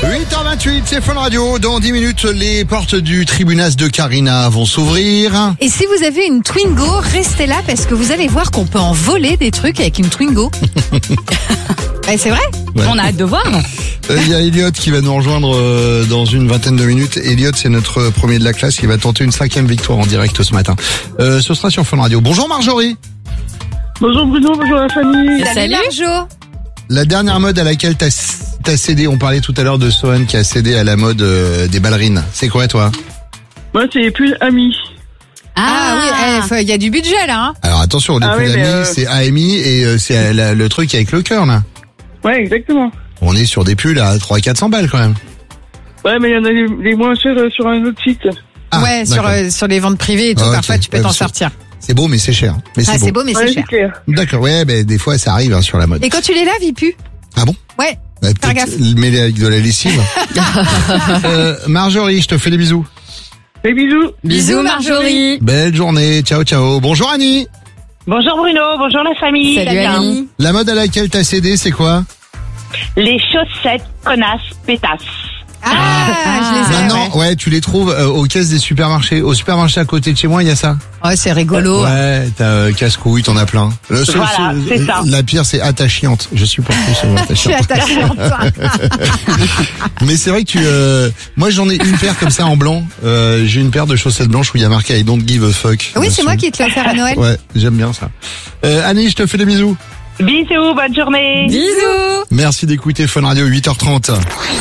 8h28, c'est Fun Radio. Dans 10 minutes, les portes du tribunal de Carina vont s'ouvrir. Et si vous avez une Twingo, restez là parce que vous allez voir qu'on peut en voler des trucs avec une Twingo. C'est vrai ? Ouais. On a hâte de voir. Il y a Elliot qui va nous rejoindre dans une vingtaine de minutes. Elliot, c'est notre premier de la classe. Il va tenter une 5e victoire en direct ce matin. Ce sera sur Fun Radio. Bonjour Marjorie. Bonjour Bruno, bonjour la famille. Salut Marjo. La dernière mode à laquelle t'as cédé, on parlait tout à l'heure de Sohan qui a cédé à la mode des ballerines. C'est quoi toi ? Moi c'est plus Ami. Oui, il y a du budget là. Hein. Alors attention, les plus amis, c'est AMI et c'est le truc avec le cœur là. Ouais, exactement. On est sur des pulls à 300-400 balles quand même. Ouais, mais il y en a les moins chers sur un autre site. Ah, ouais, sur les ventes privées et tout, parfois tu peux t'en sortir. C'est beau mais c'est cher. Mais c'est beau mais c'est cher. Clair. D'accord, ouais, des fois ça arrive sur la mode. Et quand tu les laves, ils puent. Ah bon ? Ouais. Faire gaffe. Mêler avec de la lessive. Marjorie, je te fais des bisous. Des bisous. Bisous Marjorie. Belle journée, ciao ciao. Bonjour Annie. Bonjour Bruno, bonjour la famille. Salut Annie. La mode à laquelle t'as cédé, c'est quoi ? Les chaussettes connasses pétasses. Je les ai. Maintenant, ouais, tu les trouves aux caisses des supermarchés. Au supermarché à côté de chez moi, il y a ça. Ouais, c'est rigolo. Ouais, t'as casse-couille, t'en as plein. Voilà, c'est ça. La pire, c'est attachante. Je suis pas plus Je suis attachante. Mais c'est vrai que moi, j'en ai une paire comme ça en blanc. J'ai une paire de chaussettes blanches où il y a marqué I don't give a fuck. Oui, c'est moi qui te l'ai offert à Noël. Ouais, j'aime bien ça. Annie, je te fais des bisous. Bisous, bonne journée. Bisous. Merci d'écouter Fun Radio 8h30.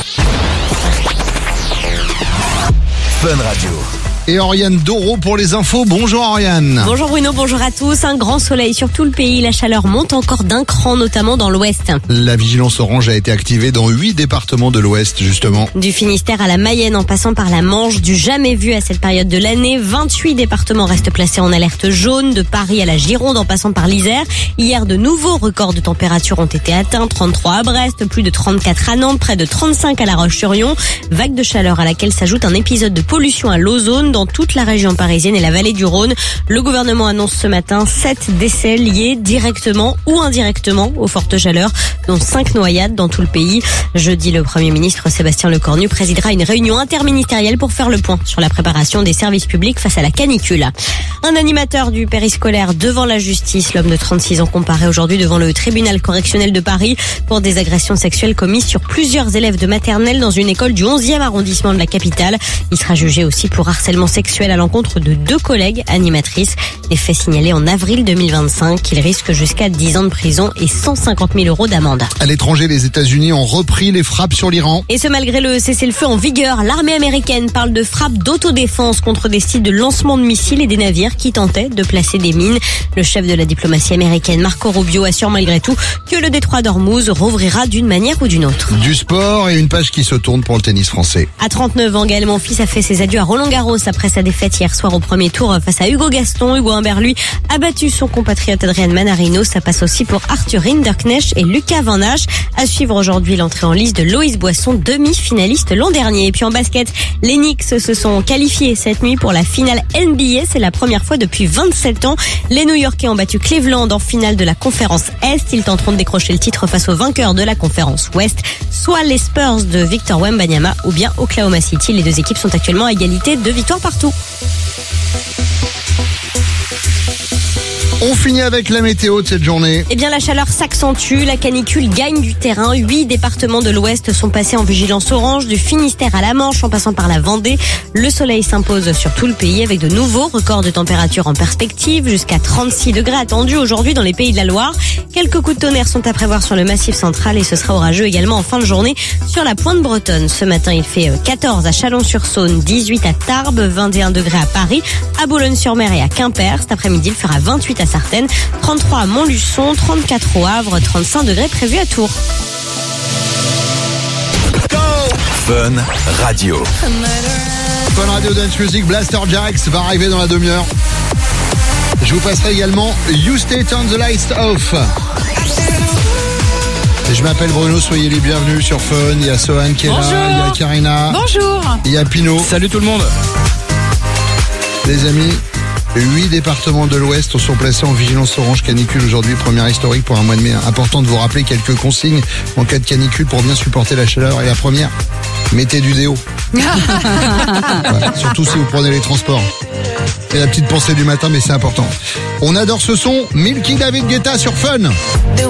Fun Radio. Et Oriane Doro pour les infos. Bonjour Oriane. Bonjour Bruno, bonjour à tous. Un grand soleil sur tout le pays. La chaleur monte encore d'un cran, notamment dans l'ouest. La vigilance orange a été activée dans 8 départements de l'ouest, justement. Du Finistère à la Mayenne, en passant par la Manche, du jamais vu à cette période de l'année. 28 départements restent placés en alerte jaune, de Paris à la Gironde, en passant par l'Isère. Hier, de nouveaux records de température ont été atteints. 33 à Brest, plus de 34 à Nantes, près de 35 à La Roche-sur-Yon. Vague de chaleur à laquelle s'ajoute un épisode de pollution à l'ozone dans toute la région parisienne et la vallée du Rhône. Le gouvernement annonce ce matin 7 décès liés directement ou indirectement aux fortes chaleurs, dont 5 noyades dans tout le pays. Jeudi, le Premier ministre Sébastien Lecornu présidera une réunion interministérielle pour faire le point sur la préparation des services publics face à la canicule. Un animateur du périscolaire devant la justice, l'homme de 36 ans comparé aujourd'hui devant le tribunal correctionnel de Paris pour des agressions sexuelles commises sur plusieurs élèves de maternelle dans une école du 11e arrondissement de la capitale. Il sera jugé aussi pour harcèlement sexuel à l'encontre de 2 collègues animatrices. Des faits signalés en avril 2025. Il risque jusqu'à 10 ans de prison et 150 000 € d'amende. À l'étranger, les États-Unis ont repris les frappes sur l'Iran. Et ce malgré le cessez-le-feu en vigueur, l'armée américaine parle de frappes d'autodéfense contre des sites de lancement de missiles et des navires qui tentaient de placer des mines. Le chef de la diplomatie américaine, Marco Rubio, assure malgré tout que le détroit d'Ormuz rouvrira d'une manière ou d'une autre. Du sport et une page qui se tourne pour le tennis français. À 39 ans, Gaël Monfils a fait ses adieux à Roland-Garros après sa défaite hier soir au premier tour face à Hugo Gaston. Hugo Humbert, lui, a battu son compatriote Adrian Manarino. Ça passe aussi pour Arthur Rinderknecht et Lucas Van Hache. À suivre aujourd'hui l'entrée en lice de Loïs Boisson, demi-finaliste l'an dernier. Et puis en basket, les Knicks se sont qualifiés cette nuit pour la finale NBA. C'est la première fois depuis 27 ans. Les New-Yorkais ont battu Cleveland en finale de la conférence Est. Ils tenteront de décrocher le titre face aux vainqueurs de la conférence Ouest, soit les Spurs de Victor Wembanyama ou bien Oklahoma City. Les 2 équipes sont actuellement à égalité de victoires partout. On finit avec la météo de cette journée. Eh bien, la chaleur s'accentue, la canicule gagne du terrain. 8 départements de l'Ouest sont passés en vigilance orange, du Finistère à la Manche, en passant par la Vendée. Le soleil s'impose sur tout le pays avec de nouveaux records de température en perspective, jusqu'à 36 degrés attendus aujourd'hui dans les Pays de la Loire. Quelques coups de tonnerre sont à prévoir sur le Massif central et ce sera orageux également en fin de journée sur la pointe bretonne. Ce matin, il fait 14 à Chalon-sur-Saône, 18 à Tarbes, 21 degrés à Paris, à Boulogne-sur-Mer et à Quimper. Cet après-midi, il fera 28 à Sartène, 33 à Montluçon, 34 au Havre, 35 degrés prévus à Tours. Fun Radio. Fun Radio Dance Music, Blaster Jax va arriver dans la demi-heure. Je vous passerai également You Stay Turn the Lights Off. Et je m'appelle Bruno, soyez les bienvenus sur Fun. Il y a Sohan qui est là, il y a Karina. Bonjour. Il y a Pino. Salut tout le monde. Les amis, 8 départements de l'Ouest sont placés en vigilance orange canicule aujourd'hui, première historique pour un mois de mai. Important de vous rappeler quelques consignes en cas de canicule pour bien supporter la chaleur. Et la première, mettez du déo. Voilà, surtout si vous prenez les transports. Et la petite pensée du matin, mais c'est important. On adore ce son. Milky David Guetta sur Fun.